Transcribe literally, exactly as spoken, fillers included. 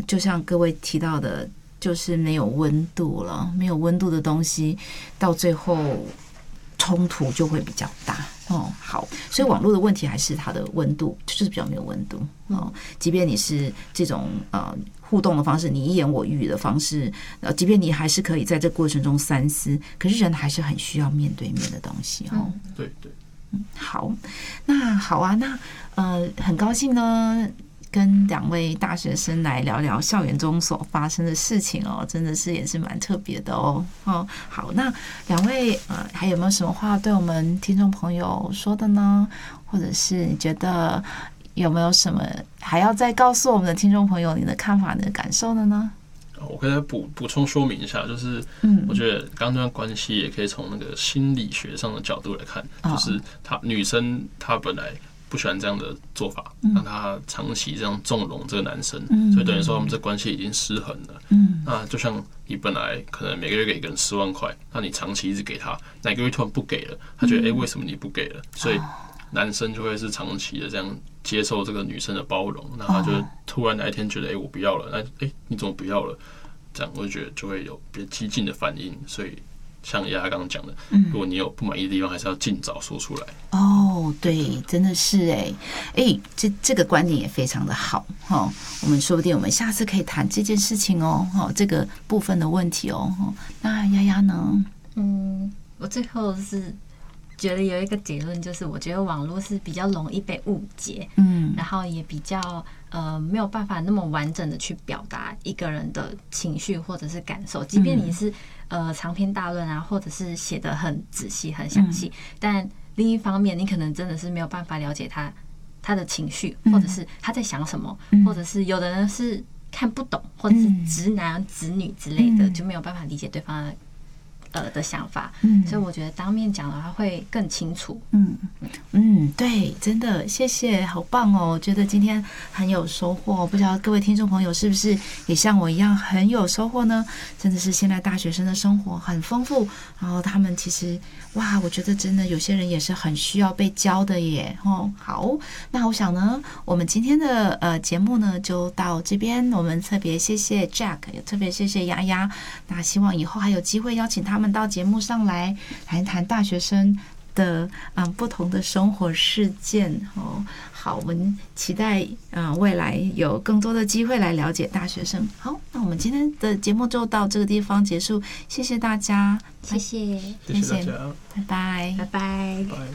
就像各位提到的，就是没有温度了，没有温度的东西，到最后冲突就会比较大。哦，好，所以网络的问题还是它的温度，就是比较没有温度哦。即便你是这种呃互动的方式，你一言我语的方式，呃，即便你还是可以在这过程中三思，可是人还是很需要面对面的东西哦。 对对， 嗯，好，那好啊，那呃，很高兴呢。跟两位大学生来聊聊校园中所发生的事情哦，真的是也是蛮特别的哦。哦，好，那两位呃，还有没有什么话对我们听众朋友说的呢？或者是你觉得有没有什么还要再告诉我们的听众朋友你的看法、你的感受的呢？ 我可以再补补充说明一下，就是我觉得刚刚那段关系也可以从那个心理学上的角度来看，就是她女生她本来不喜欢这样的做法，让他长期这样纵容这个男生，嗯、所以等于说他们这关系已经失衡了。嗯、那就像你本来可能每个月给一个人十万块，那你长期一直给他，哪个月突然不给了，他觉得哎、嗯欸、为什么你不给了？所以男生就会是长期的这样接受这个女生的包容，那他就突然哪一天觉得哎、欸、我不要了，那哎、欸、你怎么不要了？这样我就觉得就会有比较激进的反应，所以。像丫丫刚刚讲的，如果你有不满意的地方，还是要尽早说出来。 哦，对，真的是哎哎，这这个观点也非常的好哈、哦。我们说不定我们下次可以谈这件事情哦，哈、哦，这个部分的问题哦。那丫丫呢？ 嗯，我最后是觉得有一个结论，就是我觉得网络是比较容易被误解，嗯，然后也比较呃没有办法那么完整的去表达一个人的情绪或者是感受，即便你是。呃，长篇大论啊，或者是写得很仔细、很详细，嗯、但另一方面，你可能真的是没有办法了解他他的情绪，或者是他在想什么，嗯、或者是有的人是看不懂，或者是直男、直女之类的，嗯、就没有办法理解对方的呃的想法。嗯、所以我觉得当面讲的话会更清楚。嗯嗯，对，真的，谢谢，好棒哦！我觉得今天很有收获，不知道各位听众朋友是不是也像我一样很有收获呢？真的是现在大学生的生活很丰富，然后他们其实哇，我觉得真的有些人也是很需要被教的耶。哦，好，那我想呢，我们今天的呃节目呢就到这边，我们特别谢谢 Jack， 也特别谢谢丫丫，那希望以后还有机会邀请他们到节目上来谈一谈大学生的嗯不同的生活事件哦。好，我们期待啊、呃、未来有更多的机会来了解大学生。好，那我们今天的节目就到这个地方结束，谢谢大家， 谢谢， 谢谢大家， 拜拜， 拜拜。 拜。